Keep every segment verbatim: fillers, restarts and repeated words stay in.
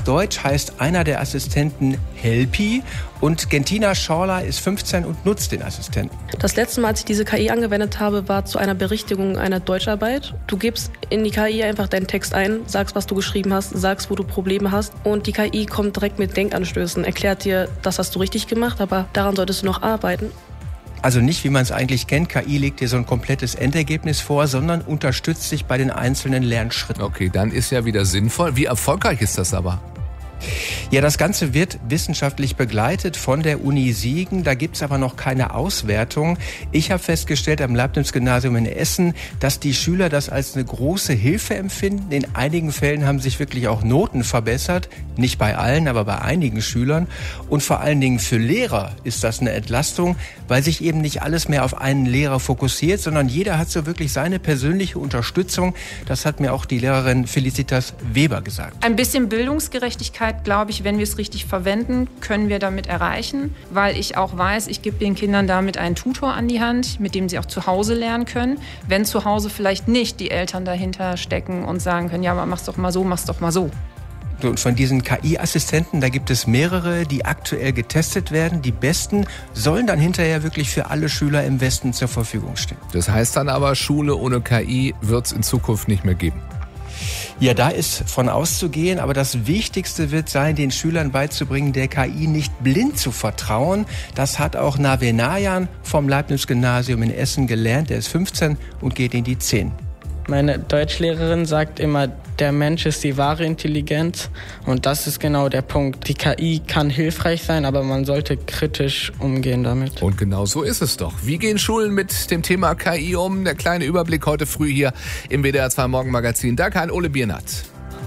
Deutsch heißt einer der Assistenten Helpi und Gentina Schorler ist fünfzehn und nutzt den Assistenten. Das letzte Mal, als ich diese K I angewendet habe, war zu einer Berichtigung einer Deutscharbeit. Du gibst in die K I einfach deinen Text ein, sagst, was du geschrieben hast, sagst, wo du Probleme hast und die K I kommt direkt mit Denkanstößen, erklärt dir, das hast du richtig gemacht, aber daran solltest du noch arbeiten. Also nicht, wie man es eigentlich kennt, K I legt dir so ein komplettes Endergebnis vor, sondern unterstützt dich bei den einzelnen Lernschritten. Okay, dann ist ja wieder sinnvoll. Wie erfolgreich ist das aber? Ja, das Ganze wird wissenschaftlich begleitet von der Uni Siegen. Da gibt's aber noch keine Auswertung. Ich habe festgestellt am Leibniz-Gymnasium in Essen, dass die Schüler das als eine große Hilfe empfinden. In einigen Fällen haben sich wirklich auch Noten verbessert. Nicht bei allen, aber bei einigen Schülern. Und vor allen Dingen für Lehrer ist das eine Entlastung, weil sich eben nicht alles mehr auf einen Lehrer fokussiert, sondern jeder hat so wirklich seine persönliche Unterstützung. Das hat mir auch die Lehrerin Felicitas Weber gesagt. Ein bisschen Bildungsgerechtigkeit, glaube ich, wenn wir es richtig verwenden, können wir damit erreichen, weil ich auch weiß, ich gebe den Kindern damit einen Tutor an die Hand, mit dem sie auch zu Hause lernen können. Wenn zu Hause vielleicht nicht die Eltern dahinter stecken und sagen können, ja, aber mach's doch mal so, mach's doch mal so. Und von diesen K I-Assistenten, da gibt es mehrere, die aktuell getestet werden. Die besten sollen dann hinterher wirklich für alle Schüler im Westen zur Verfügung stehen. Das heißt dann aber, Schule ohne K I wird es in Zukunft nicht mehr geben. Ja, da ist von auszugehen, aber das Wichtigste wird sein, den Schülern beizubringen, der K I nicht blind zu vertrauen. Das hat auch Nave Nayan vom Leibniz-Gymnasium in Essen gelernt. Er ist fünfzehn und geht in die zehn. Meine Deutschlehrerin sagt immer, der Mensch ist die wahre Intelligenz und das ist genau der Punkt. Die K I kann hilfreich sein, aber man sollte kritisch umgehen damit. Und genau so ist es doch. Wie gehen Schulen mit dem Thema K I um? Der kleine Überblick heute früh hier im W D R zwei Morgenmagazin. Danke an Ole Biernat.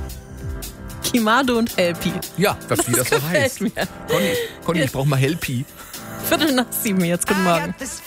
Kimado und Helpi. Ja, das, wie das so heißt. Conny, Conny, ich brauch mal Helpi. Viertel nach sieben jetzt, guten Morgen.